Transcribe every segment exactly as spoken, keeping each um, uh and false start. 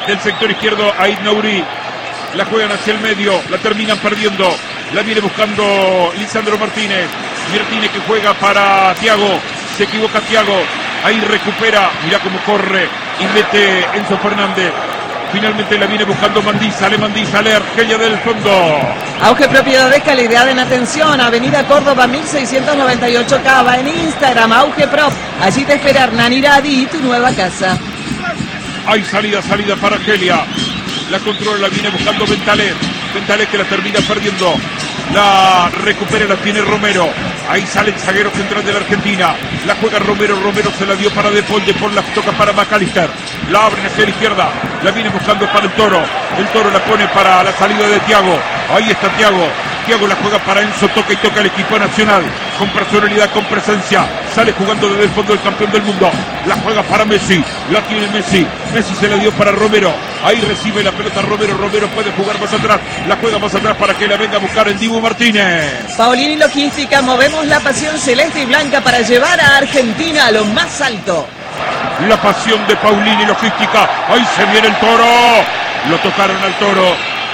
del sector izquierdo, Aid Nouri. La juegan hacia el medio, la terminan perdiendo. La viene buscando Lisandro Martínez. Martínez que juega para Thiago. Se equivoca Thiago. Ahí recupera. Mirá cómo corre y mete Enzo Fernández. Finalmente la viene buscando Mandí. Sale Mandí, sale Argelia del fondo. Auge Propiedades, calidad en atención. Avenida Córdoba mil seiscientos noventa y ocho Cava. En Instagram, Auge Prop. Allí te espera Hernán Iradi y tu nueva casa. Hay salida, salida para Argelia. La controla, la viene buscando Ventalé. Ventalé que la termina perdiendo. La recupera, la tiene Romero. Ahí sale el zaguero central de la Argentina. La juega Romero, Romero se la dio para De Paul. De Paul la toca para McAllister. La abren hacia la izquierda. La viene buscando para el Toro. El Toro la pone para la salida de Thiago. Ahí está Thiago. Thiago la juega para Enzo, toca y toca el equipo nacional. Con personalidad, con presencia. Sale jugando desde el fondo el campeón del mundo. La juega para Messi. La tiene Messi. Messi se la dio para Romero. Ahí recibe la pelota Romero. Romero puede jugar más atrás. La juega más atrás para que la venga a buscar el Dibu Martínez. Paulini Logística, movemos la pasión celeste y blanca para llevar a Argentina a lo más alto. La pasión de Paulini Logística. Ahí se viene el Toro. Lo tocaron al Toro.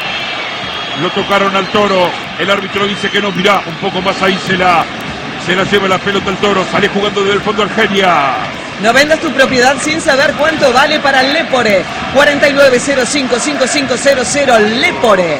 Lo tocaron al Toro. El árbitro dice que no. Mirá, un poco más ahí se la, se la lleva la pelota el Toro. Sale jugando desde el fondo Argelia. No vendas tu propiedad sin saber cuánto vale para Lepore. cuarenta y nueve cero cinco cinco cinco cero cero Lepore.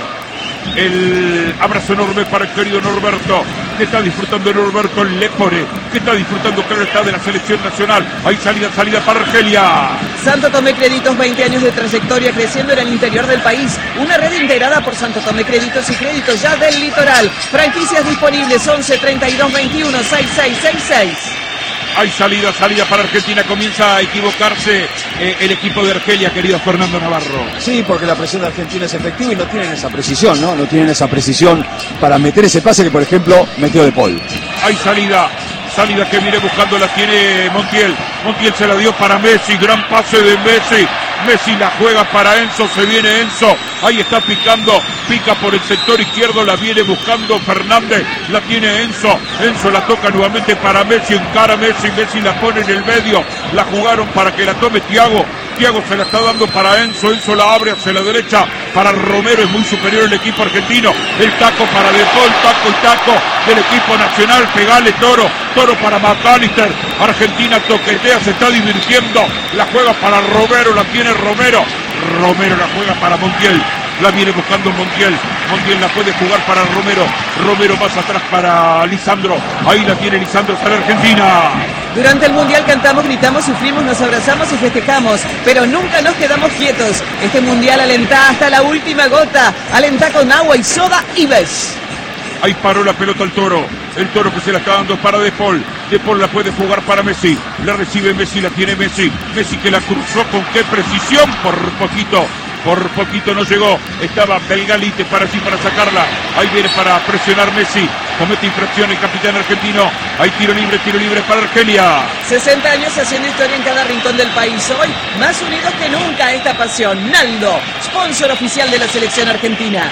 El abrazo enorme para el querido Norberto, que está disfrutando de Norberto Lepore, que está disfrutando, claro está, de la selección nacional. Hay salida, salida para Argelia. Santo Tomé Créditos, veinte años de trayectoria creciendo en el interior del país. Una red integrada por Santo Tomé Créditos y Créditos ya del litoral. Franquicias disponibles once treinta y dos veintiuno sesenta y seis sesenta y seis. Hay salida, salida para Argentina. Comienza a equivocarse eh, el equipo de Argelia, querido Fernando Navarro. Sí, porque la presión de Argentina es efectiva y no tienen esa precisión, ¿no? No tienen esa precisión para meter ese pase que, por ejemplo, metió De Paul. Hay salida, salida que viene buscando, la tiene Montiel. Montiel se la dio para Messi, gran pase de Messi. Messi la juega para Enzo, se viene Enzo. Ahí está picando, pica por el sector izquierdo, la viene buscando Fernández, la tiene Enzo. Enzo la toca nuevamente para Messi, encara a Messi, Messi la pone en el medio. La jugaron para que la tome Thiago. Thiago se la está dando para Enzo, Enzo la abre hacia la derecha para Romero, es muy superior el equipo argentino. El taco para De Paul, taco y taco del equipo nacional. Pegale Toro, Toro para McAllister. Argentina toquetea, se está divirtiendo. La juega para Romero, la tiene Romero. Romero la juega para Montiel. La viene buscando Montiel. Montiel la puede jugar para Romero. Romero más atrás para Lisandro. Ahí la tiene Lisandro para Argentina. Durante el Mundial cantamos, gritamos, sufrimos, nos abrazamos y festejamos, pero nunca nos quedamos quietos. Este Mundial alentá hasta la última gota. Alentá con agua y soda y ves. Ahí paró la pelota el Toro. El Toro que se la está dando para De Paul. De Paul la puede jugar para Messi. La recibe Messi, la tiene Messi. Messi que la cruzó con qué precisión. Por poquito, por poquito no llegó. Estaba Belgalite para sí, para sacarla. Ahí viene para presionar Messi. Comete infracción el capitán argentino. Hay tiro libre, tiro libre para Argelia. sesenta años haciendo historia en cada rincón del país. Hoy, más unidos que nunca esta pasión. Naldo, sponsor oficial de la selección argentina.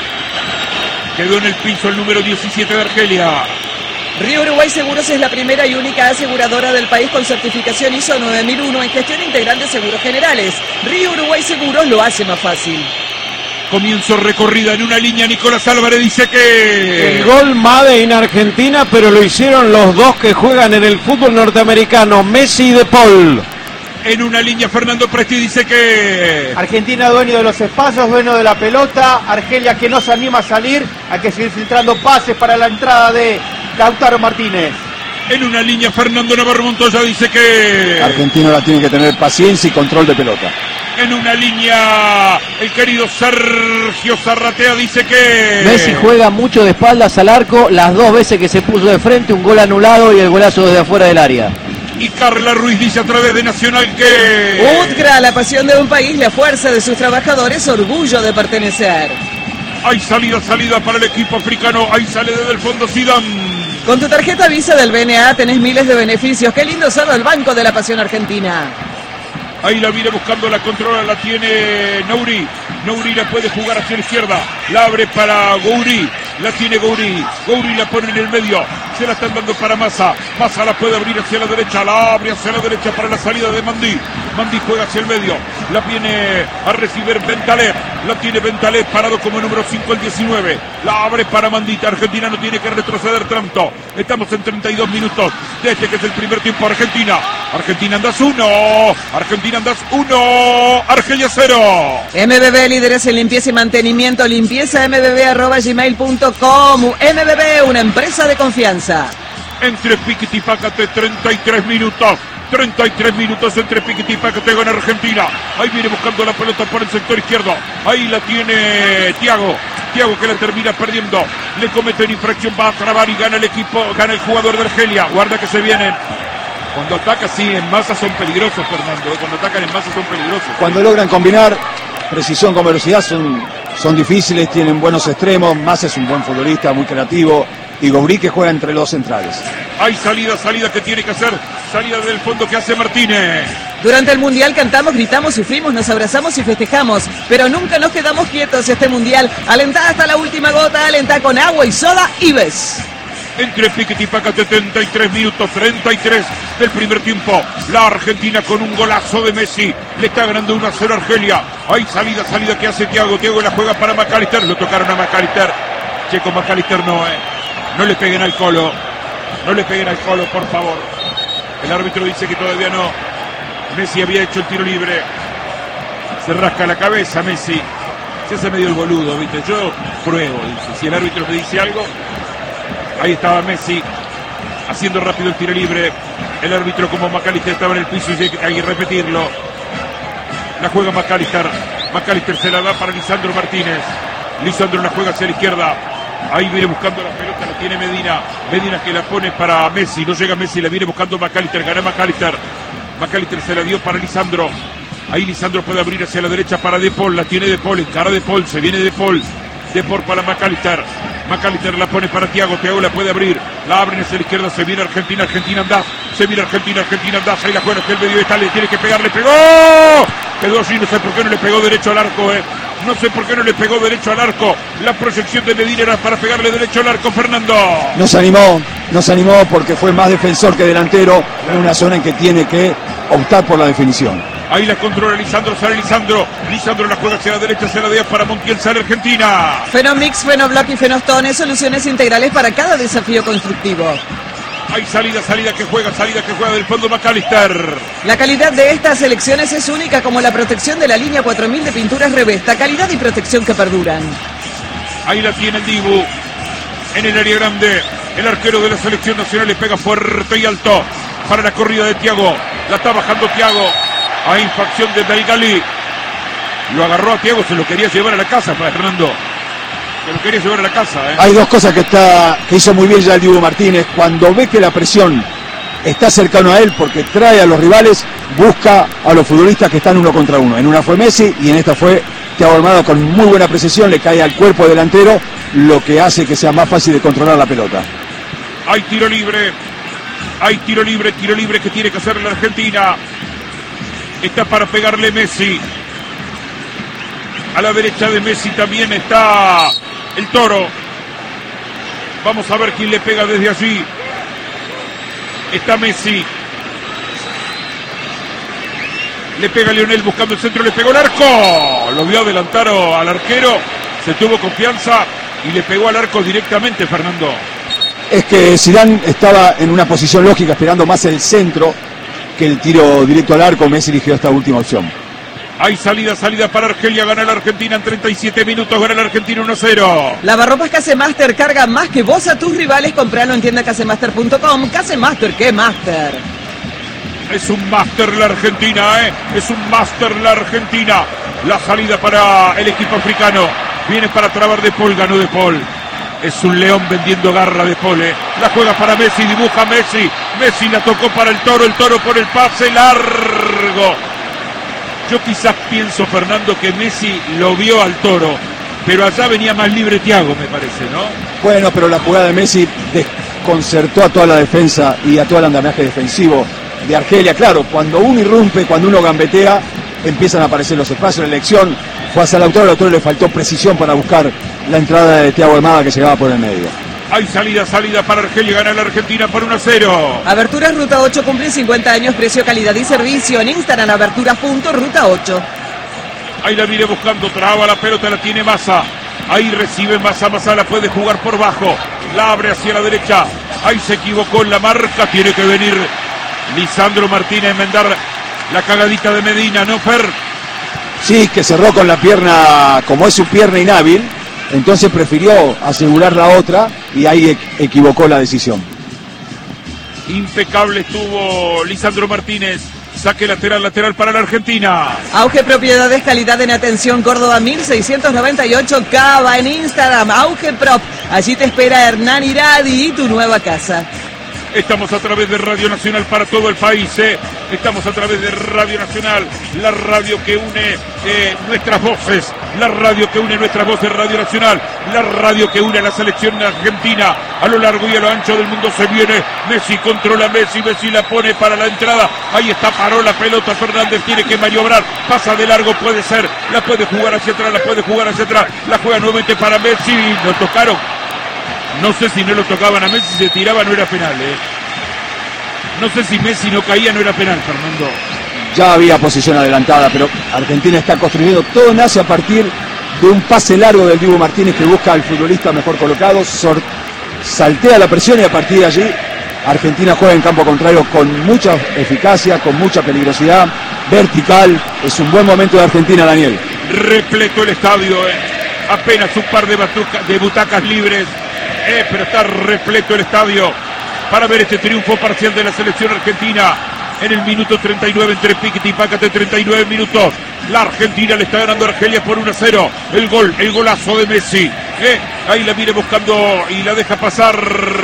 Quedó en el piso el número diecisiete de Argelia. Río Uruguay Seguros es la primera y única aseguradora del país con certificación I S O nueve mil uno en gestión integral de seguros generales. Río Uruguay Seguros lo hace más fácil. Comienzo recorrida en una línea. Nicolás Álvarez dice que... El gol Made in Argentina, pero lo hicieron los dos que juegan en el fútbol norteamericano, Messi y De Paul. En una línea Fernando Presti dice que... Argentina dueño de los espacios, dueño de la pelota. Argelia que no se anima a salir. Hay que seguir filtrando pases para la entrada de Lautaro Martínez. En una línea Fernando Navarro Montoya dice que... Argentina la tiene que tener paciencia y control de pelota. En una línea el querido Sergio Zarratea dice que... Messi juega mucho de espaldas al arco, las dos veces que se puso de frente, un gol anulado y el golazo desde afuera del área. Y Carla Ruiz dice a través de Nacional que... UTCRA, la pasión de un país, la fuerza de sus trabajadores, orgullo de pertenecer. Hay salida, salida para el equipo africano. Ahí sale desde el fondo Zidane. Con tu tarjeta Visa del B N A tenés miles de beneficios. Qué lindo ser el Banco de la Pasión Argentina. Ahí la viene buscando, la controla, la tiene Nouri. Nouri la puede jugar hacia la izquierda. La abre para Gouri. La tiene Gouri. Gouri la pone en el medio. Se la están dando para Massa. Massa la puede abrir hacia la derecha. La abre hacia la derecha para la salida de Mandí. Mandí juega hacia el medio. La viene a recibir Bentaleb. La tiene Bentaleb parado como número cinco el diecinueve. La abre para Mandita. Argentina no tiene que retroceder tanto. Estamos en treinta y dos minutos de este que es el primer tiempo. Argentina. Argentina andas uno. Argentina andas uno. Argelia cero. M B B, líderes en limpieza y mantenimiento. Limpieza m b b arroba gmail punto com. M B B, una empresa de confianza. Entre Piquet y Pácate, treinta y tres minutos. treinta y tres minutos entre Piquet y Pácate con Argentina. Ahí viene buscando la pelota por el sector izquierdo. Ahí la tiene Thiago. Thiago que la termina perdiendo. Le comete una infracción, va a trabar y gana el equipo, gana el jugador de Argelia. Guarda que se vienen. Cuando atacan sí, en masa son peligrosos, Fernando. Cuando atacan en masa son peligrosos. Cuando logran combinar precisión con velocidad son, son difíciles, tienen buenos extremos. Massa es un buen futbolista, muy creativo. Y Gobri que juega entre los centrales. Hay salida, salida que tiene que hacer. Salida del fondo que hace Martínez. Durante el Mundial cantamos, gritamos, sufrimos, nos abrazamos y festejamos. Pero nunca nos quedamos quietos este Mundial. Alentá hasta la última gota, alentá con agua y soda Ives. Entre Piquet y Pácate, treinta y tres minutos, treinta y tres del primer tiempo. La Argentina con un golazo de Messi. Le está ganando uno a cero a Argelia. Hay salida, salida que hace Thiago. Thiago la juega para McAllister. Lo tocaron a McAllister. Checo McAllister no, eh. No le peguen al Colo. No le peguen al Colo, por favor. El árbitro dice que todavía no. Messi había hecho el tiro libre. Se rasca la cabeza Messi. Se hace medio el boludo, ¿viste? Yo pruebo, dice. Si el árbitro me dice algo. Ahí estaba Messi haciendo rápido el tiro libre. El árbitro, como McAllister estaba en el piso, y hay que repetirlo. La juega McAllister. McAllister se la da para Lisandro Martínez. Lisandro la juega hacia la izquierda. Ahí viene buscando la pelota, la tiene Medina. Medina que la pone para Messi. No llega Messi, la viene buscando McAllister. Gana McAllister. McAllister se la dio para Lisandro. Ahí Lisandro puede abrir hacia la derecha para De Paul. La tiene De Paul, en cara De Paul. Se viene De Paul. De Paul para McAllister. McAllister la pone para Thiago. Thiago la puede abrir. La abren hacia la izquierda. Se viene Argentina. Argentina andás. Se viene Argentina. Argentina andás. Ahí la juega hacia el medio. Está, le tiene que pegar. Le pegó. Quedó así. No sé por qué no le pegó derecho al arco, eh. No sé por qué no le pegó derecho al arco. La proyección de Medina era para pegarle derecho al arco, Fernando. No se animó, no se animó porque fue más defensor que delantero en una zona en que tiene que optar por la definición. Ahí la controla Lisandro, sale Lisandro. Lisandro la juega hacia la derecha, hacia la derecha para Montiel, sale Argentina. Fenomix, Fenoblock y Fenostone, soluciones integrales para cada desafío constructivo. Hay salida, salida que juega, salida que juega del fondo McAllister. La calidad de estas selecciones es única, como la protección de la línea cuatro mil de pinturas Revesta. Calidad y protección que perduran. Ahí la tiene el Dibu. En el área grande, el arquero de la selección nacional le pega fuerte y alto para la corrida de Thiago. La está bajando Thiago. Hay infracción de Belgali. Lo agarró a Thiago, se lo quería llevar a la casa, Fernando. Se lo quería llevar a la casa, ¿eh? Hay dos cosas que está que hizo muy bien ya el Dibu Martínez. Cuando ve que la presión está cercano a él porque trae a los rivales, busca a los futbolistas que están uno contra uno. En una fue Messi y en esta fue Thiago Almada con muy buena precisión, le cae al cuerpo delantero, lo que hace que sea más fácil de controlar la pelota. Hay tiro libre. Hay tiro libre, tiro libre que tiene que hacer la Argentina. Está para pegarle Messi. A la derecha de Messi también está el Toro. Vamos a ver quién le pega desde allí. Está Messi. Le pega a Lionel buscando el centro, le pegó el arco. Lo vio adelantar al arquero. Se tuvo confianza y le pegó al arco directamente, Fernando. Es que Zidane estaba en una posición lógica, esperando más el centro que el tiro directo al arco. Messi eligió esta última opción. Hay salida, salida para Argelia, gana la Argentina en treinta y siete minutos, gana la Argentina uno a cero. Lavarropas Casemaster, carga más que vos a tus rivales, compralo en tienda casemaster punto com. Casemaster, ¿qué Master? Es un máster la Argentina, ¿eh? Es un máster la Argentina. La salida para el equipo africano. Viene para trabar De Paul, ganó De Paul. Es un león vendiendo garra De Paul, ¿eh? La juega para Messi, dibuja Messi. Messi la tocó para el Toro, el Toro por el pase largo. Yo quizás pienso, Fernando, que Messi lo vio al Toro, pero allá venía más libre Thiago, me parece, ¿no? Bueno, pero la jugada de Messi desconcertó a toda la defensa y a todo el andamiaje defensivo de Argelia. Claro, cuando uno irrumpe, cuando uno gambetea, empiezan a aparecer los espacios. La elección fue hacia Lautaro, a Lautaro le faltó precisión para buscar la entrada de Thiago Almada que llegaba por el medio. Hay salida, salida para Argelia, gana la Argentina por uno a cero. Aberturas Ruta ocho cumple cincuenta años, precio, calidad y servicio. En Instagram, aberturas punto ruta ocho. Ahí la viene buscando, traba la pelota, la tiene Massa. Ahí recibe Massa, Massa la puede jugar por bajo. La abre hacia la derecha. Ahí se equivocó en la marca, tiene que venir Lisandro Martínez a enmendar la cagadita de Medina, ¿no, Fer? Sí, que cerró con la pierna, como es su pierna inhábil, entonces prefirió asegurar la otra y ahí equivocó la decisión. Impecable estuvo Lisandro Martínez. Saque lateral, lateral para la Argentina. Auge Propiedades, calidad en atención, Córdoba mil seiscientos noventa y ocho, Cava en Instagram, Auge Prop. Allí te espera Hernán Iradi y tu nueva casa. Estamos a través de Radio Nacional para todo el país, ¿eh? Estamos a través de Radio Nacional, la radio que une eh, nuestras voces, la radio que une nuestras voces, Radio Nacional, la radio que une a la selección argentina a lo largo y a lo ancho del mundo. Se viene Messi, controla Messi, Messi la pone para la entrada, ahí está, paró la pelota, Fernández tiene que maniobrar, pasa de largo, puede ser, la puede jugar hacia atrás, la puede jugar hacia atrás, la juega nuevamente para Messi, lo tocaron. No sé si no lo tocaban a Messi, si se tiraba no era penal, ¿eh? No sé si Messi no caía, no era penal, Fernando. Ya había posición adelantada, pero Argentina está construyendo. Todo nace a partir de un pase largo del Dibu Martínez que busca al futbolista mejor colocado, sor- saltea la presión y a partir de allí Argentina juega en campo contrario con mucha eficacia, con mucha peligrosidad, vertical. Es un buen momento de Argentina, Daniel. Repleto el estadio, ¿eh? Apenas un par de, batuca, de butacas libres. Eh, pero está repleto el estadio para ver este triunfo parcial de la selección argentina en el minuto treinta y nueve entre Piquet y Pácate, treinta y nueve minutos. La Argentina le está ganando a Argelia por uno a cero. El gol, el golazo de Messi. Eh, ahí la viene buscando y la deja pasar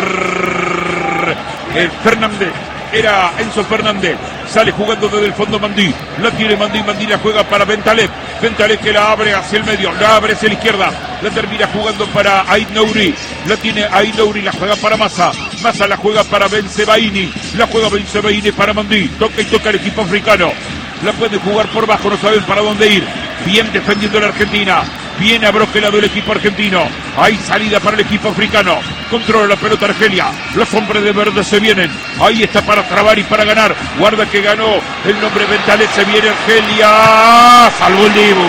eh, Fernández. Era Enzo Fernández. Sale jugando desde el fondo Mandí. La tiene Mandí, Mandí la juega para Bentaleb. Bentaleb que la abre hacia el medio. La abre hacia la izquierda. La termina jugando para Aït Nouri. La tiene Aït Nouri, la juega para Massa. Massa la juega para Bensebaini. La juega Bensebaini para Mandí. Toca y toca el equipo africano. La puede jugar por bajo, no saben para dónde ir. Bien defendiendo la Argentina. Bien abroquelado el equipo argentino. Hay salida para el equipo africano. Controla la pelota Argelia. Los hombres de verde se vienen. Ahí está para trabar y para ganar. Guarda que ganó el nombre Bentaleb. Se viene Argelia. Salvó el Dibu.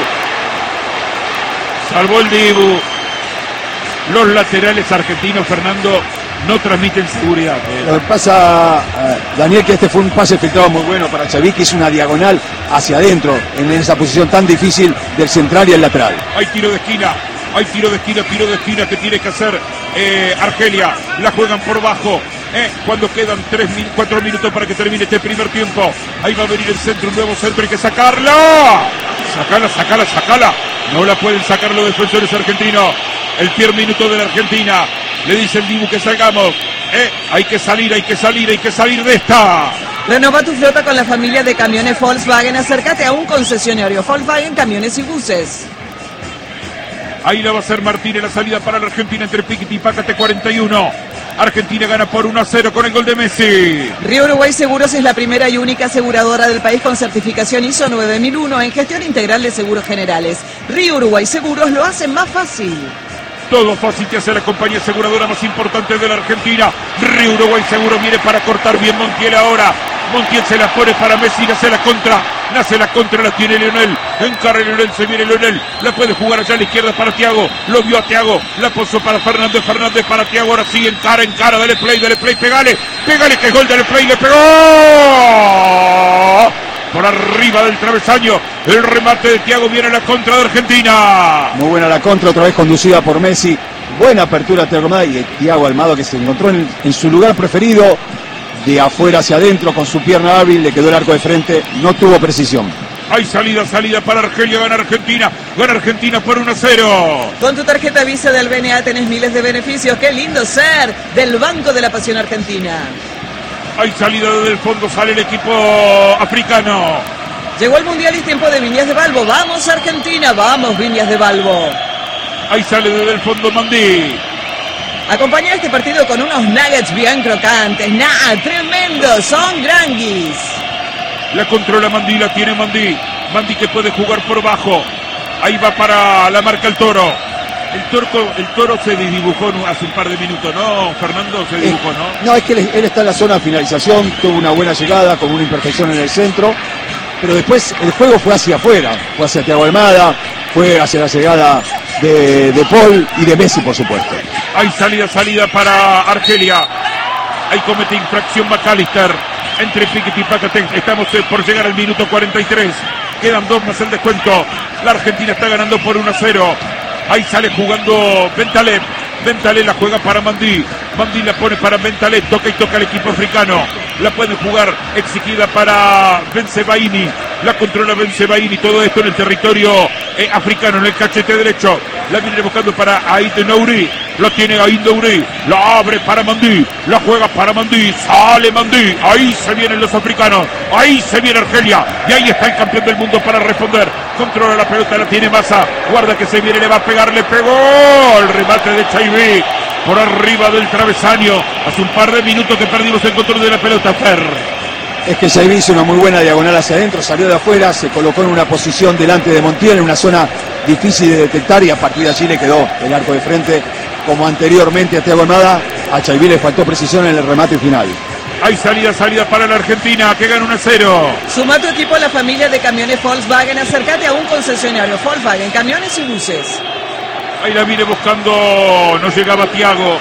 Salvó el Dibu. Los laterales argentinos, Fernando, no transmiten seguridad. Eh. Lo que pasa, eh, Daniel, que este fue un pase filtrado muy bueno para Xavi, que hizo una diagonal hacia adentro, en esa posición tan difícil del central y el lateral. Hay tiro de esquina, hay tiro de esquina, tiro de esquina que tiene que hacer eh, Argelia. La juegan por bajo. Eh, cuando quedan tres, cuatro minutos para que termine este primer tiempo. Ahí va a venir el centro, un nuevo centro, hay que sacarla. Sacala, sacala, sacala. No la pueden sacar los defensores argentinos. El primer minuto de la Argentina. Le dice el Dibu que salgamos. Eh, hay que salir, hay que salir, hay que salir de esta. Renova tu flota con la familia de camiones Volkswagen. Acércate a un concesionario Volkswagen Camiones y Buses. Ahí la va a hacer Martínez, la salida para la Argentina entre Piquet y Pácate, cuarenta y uno. Argentina gana por uno a cero con el gol de Messi. Río Uruguay Seguros es la primera y única aseguradora del país con certificación I S O nueve mil uno en gestión integral de seguros generales. Río Uruguay Seguros lo hace más fácil. Todo fácil que hace la compañía aseguradora más importante de la Argentina. Río Uruguay Seguro viene para cortar bien Montiel ahora. Montiel se la pone para Messi, nace la contra. Nace la contra, la tiene Leonel. Encara Leonel, se viene Leonel. La puede jugar allá a la izquierda para Thiago. Lo vio a Thiago. La posó para Fernández. Fernández para Thiago. Ahora sí, encara, encara. Dale play, dale play. Pegale. Pegale que es gol, dale play. Le pegó. Por arriba del travesaño. El remate de Thiago, viene a la contra de Argentina. Muy buena la contra, otra vez conducida por Messi. Buena apertura Thiago y Thiago Almada, que se encontró en, en su lugar preferido, de afuera hacia adentro con su pierna hábil, le quedó el arco de frente, no tuvo precisión. Hay salida, salida para Argelia, gana Argentina, gana Argentina por uno a cero. Con tu tarjeta Visa del B N A tenés miles de beneficios. ¡Qué lindo ser! Del Banco de la Pasión Argentina. Hay salida desde el fondo, sale el equipo africano. Llegó el Mundial y tiempo de Viñas de Balbo. ¡Vamos Argentina! ¡Vamos Viñas de Balbo! Ahí sale desde el fondo Mandí. Acompaña este partido con unos nuggets bien crocantes. ¡Nah! ¡Tremendos! ¡Son granguis! La controla Mandí, la tiene Mandí. Mandí que puede jugar por bajo. Ahí va para la marca el Toro. El, torco, el toro se dibujó hace un par de minutos, ¿no? Fernando se dibujó, ¿no? No, es que él, él está en la zona de finalización, tuvo una buena llegada, con una imperfección en el centro, pero después el juego fue hacia afuera, fue hacia Thiago Almada, fue hacia la llegada de, de Paul y de Messi, por supuesto. Hay salida, salida para Argelia. Ahí comete infracción McAllister entre Piquet y Pacatén. Estamos por llegar al minuto cuarenta y tres. Quedan dos más el descuento. La Argentina está ganando por uno a cero. Ahí sale jugando Bentaleb. Bentaleb la juega para Mandí. Mandí la pone para Bentaleb. Toca y toca el equipo africano. La puede jugar exigida para Bensebaini. La controla Bensebaini. Todo esto en el territorio eh, africano, en el cachete derecho. La viene buscando para Aït Nouri. Lo tiene Aït Nouri. La abre para Mandí. La juega para Mandí. Sale Mandí. Ahí se vienen los africanos. Ahí se viene Argelia. Y ahí está el campeón del mundo para responder. Controla la pelota. La tiene Massa. Guarda que se viene. Le va a pegar. Le pegó. El remate de Chaibi. Por arriba del travesaño. Hace un par de minutos que perdimos el control de la pelota, Fer. Es que Chaibi hizo una muy buena diagonal hacia adentro, salió de afuera, se colocó en una posición delante de Montiel, en una zona difícil de detectar, y a partir de allí le quedó el arco de frente, como anteriormente a Thiago Almada. A Chaibi le faltó precisión en el remate final. Hay salida, salida para la Argentina, que gana uno a cero. Suma tu equipo a la familia de camiones Volkswagen. Acércate a un concesionario Volkswagen, camiones y buses. Ahí la viene buscando, no llegaba Thiago.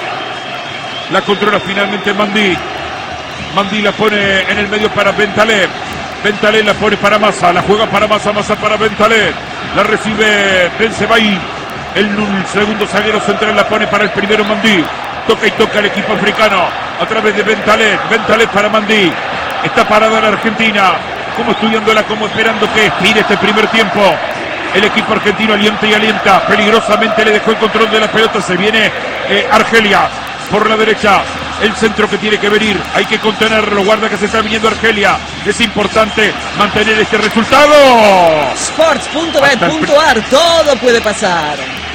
La controla finalmente Mandí. Mandí la pone en el medio para Bentaleb. Bentaleb la pone para Massa. La juega para Massa, Massa para Bentaleb. La recibe Bensebaini. El, el segundo zaguero central la pone para el primero Mandí. Toca y toca el equipo africano a través de Bentaleb. Bentaleb para Mandí. Está parada la Argentina, como estudiándola, como esperando que expire este primer tiempo. El equipo argentino alienta y alienta. Peligrosamente le dejó el control de la pelota. Se viene eh, Argelia por la derecha. El centro que tiene que venir. Hay que contenerlo. Guarda que se está viniendo Argelia. Es importante mantener este resultado. Sports punto bet punto ar. Todo puede pasar.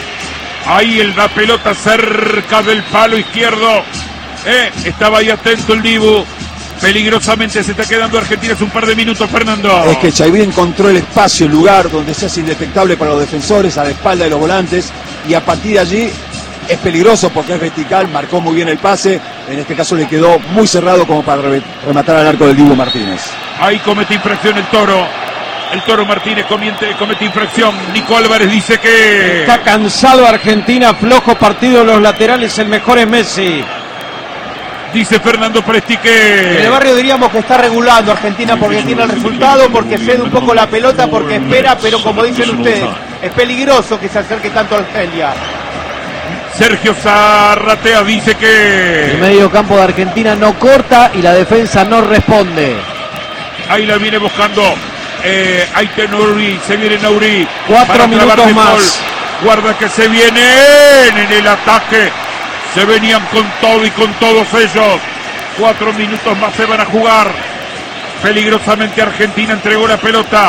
Ahí el, la pelota cerca del palo izquierdo. Eh, estaba ahí atento el Dibu. Peligrosamente se está quedando Argentina hace un par de minutos, Fernando. Es que Chaibi encontró el espacio, el lugar donde se hace indetectable para los defensores, a la espalda de los volantes, y a partir de allí es peligroso porque es vertical, marcó muy bien el pase. En este caso le quedó muy cerrado como para rematar al arco del Dibu Martínez. Ahí comete infracción el Toro. El Toro Martínez comete, comete infracción. Nico Álvarez dice que... Está cansado Argentina, flojo partido en los laterales, el mejor es Messi. Dice Fernando Presti que... En el barrio diríamos que está regulando Argentina porque tiene el resultado, porque cede un poco la pelota, porque espera, pero como dicen ustedes, es peligroso que se acerque tanto a Argelia. Sergio Zarratea dice que... El medio campo de Argentina no corta y la defensa no responde. Ahí la viene buscando eh, Aït Nouri, se viene Nouri. Cuatro minutos más. Guarda que se vienen en el ataque. Se venían con todo y con todos ellos. Cuatro minutos más se van a jugar. Peligrosamente Argentina entregó la pelota.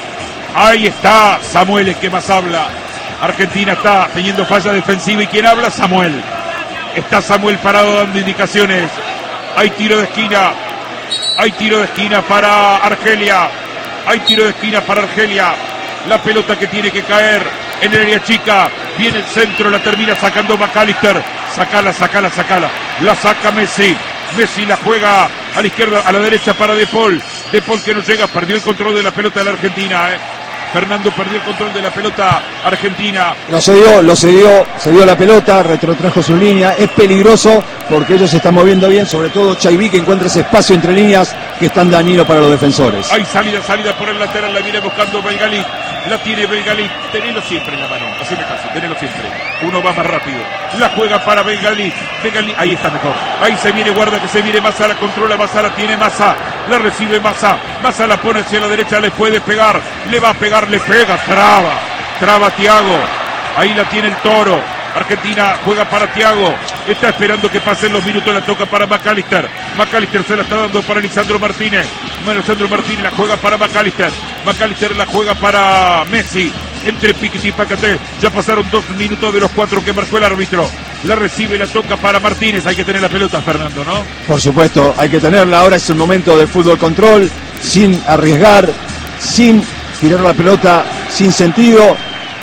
Ahí está Samuel, el que más habla. Argentina está teniendo falla defensiva. ¿Y quién habla? Samuel. Está Samuel parado dando indicaciones. Hay tiro de esquina. Hay tiro de esquina para Argelia. Hay tiro de esquina para Argelia. La pelota que tiene que caer en el área chica. Viene el centro, la termina sacando McAllister. Sacala, sacala, sacala. La saca Messi. Messi la juega a la izquierda, a la derecha para De Paul. De Paul que no llega, perdió el control de la pelota de la Argentina. ¿eh? Fernando perdió el control de la pelota argentina. Lo cedió, lo cedió, cedió la pelota, retrotrajo su línea. Es peligroso porque ellos se están moviendo bien, sobre todo Chaibi, que encuentra ese espacio entre líneas que es tan dañino para los defensores. Hay salida, salida por el lateral, la viene buscando Belgalí. La tiene Belgalí, tenelo siempre en la mano, así me caso, tenelo siempre. Uno va más rápido. La juega para Belgalí. Belgalí, ahí está mejor. Ahí se viene, guarda que se viene Massa, la controla Massa, la tiene Massa. La recibe Massa. Massa la pone hacia la derecha, le puede pegar. Le va a pegar, le pega, traba. Traba Thiago. Ahí la tiene el Toro. Argentina juega para Thiago. Está esperando que pasen los minutos. La toca para McAllister. McAllister se la está dando para Lisandro Martínez. Bueno, Lisandro Martínez la juega para McAllister. McAllister la juega para Messi. Entre Piquet y Pacatén. Ya pasaron dos minutos de los cuatro que marcó el árbitro. La recibe y la toca para Martínez. Hay que tener la pelota, Fernando, ¿no? Por supuesto, hay que tenerla. Ahora es el momento del fútbol control. Sin arriesgar, sin tirar la pelota sin sentido.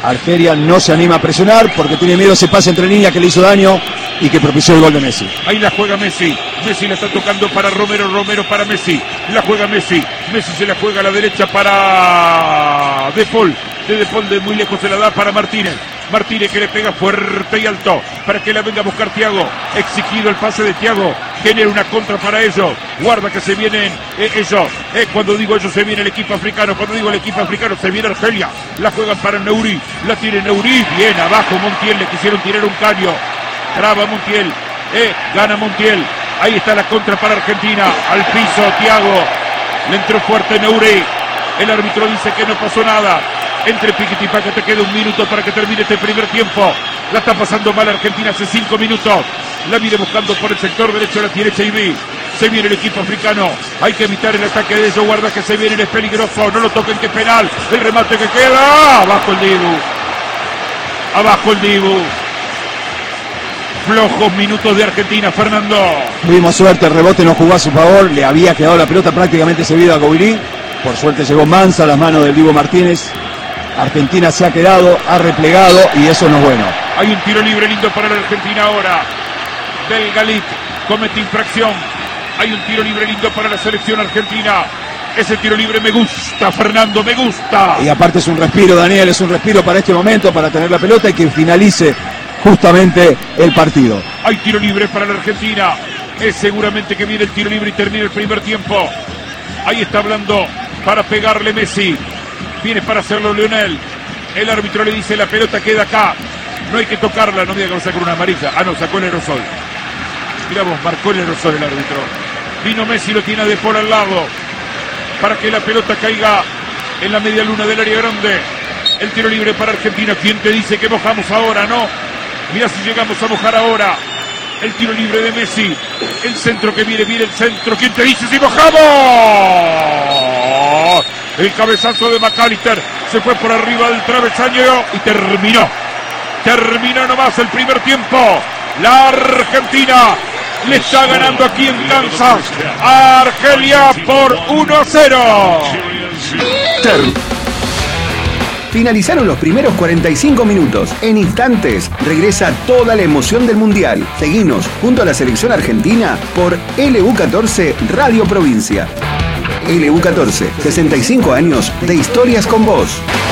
Argelia no se anima a presionar porque tiene miedo a ese pase entre líneas que le hizo daño y que propició el gol de Messi. Ahí la juega Messi. Messi la está tocando para Romero. Romero para Messi. La juega Messi. Messi se la juega a la derecha para De Paul. De De Paul de muy lejos se la da para Martínez. Martínez que le pega fuerte y alto para que la venga a buscar Thiago. Exigido el pase de Thiago. Genera una contra para ellos. Guarda que se vienen eh, ellos. Eh, cuando digo ellos se viene el equipo africano. Cuando digo el equipo africano se viene Argelia. La juegan para Neuri. La tiene Neuri. Bien abajo Montiel. Le quisieron tirar un caño. Traba Montiel. Eh, gana Montiel. Ahí está la contra para Argentina. Al piso Thiago. Le entró fuerte Neuri. El árbitro dice que no pasó nada. Entre Piquiti para que te quede un minuto para que termine este primer tiempo. La está pasando mal Argentina hace cinco minutos. La viene buscando por el sector derecho, la tiene Cheibi. Se viene el equipo africano. Hay que evitar el ataque de ellos. Guarda que se viene, es peligroso. No lo toquen, que penal. El remate que queda. Abajo el Dibu. Abajo el Dibu. Flojos minutos de Argentina, Fernando. Tuvimos suerte, el rebote no jugó a su favor. Le había quedado la pelota prácticamente servida a Gouiri. Por suerte llegó Mansa a las manos del Dibu Martínez. Argentina se ha quedado, ha replegado y eso no es bueno. Hay un tiro libre lindo para la Argentina ahora. Del Galit comete infracción. Hay un tiro libre lindo para la selección argentina. Ese tiro libre me gusta, Fernando, me gusta. Y aparte es un respiro, Daniel, es un respiro para este momento, para tener la pelota y que finalice justamente el partido. Hay tiro libre para la Argentina. Es seguramente que viene el tiro libre y termina el primer tiempo. Ahí está hablando para pegarle Messi. Viene para hacerlo Lionel. El árbitro le dice la pelota queda acá. No hay que tocarla, no me diga que sacó una amarilla. Ah, no, sacó el aerosol. Mirá vos, marcó el aerosol el árbitro. Vino Messi, lo tiene a De Paul al lado. Para que la pelota caiga en la media luna del área grande. El tiro libre para Argentina. ¿Quién te dice que mojamos ahora, no? Mirá si llegamos a mojar ahora. El tiro libre de Messi. El centro que viene, viene el centro. ¿Quién te dice si mojamos? El cabezazo de McAllister se fue por arriba del travesaño y terminó. Terminó nomás el primer tiempo. La Argentina le está ganando aquí en Kansas a Argelia por uno a cero. Finalizaron los primeros cuarenta y cinco minutos. En instantes regresa toda la emoción del Mundial. Seguinos junto a la selección argentina por L U catorce Radio Provincia. L U catorce, sesenta y cinco años de historias con vos.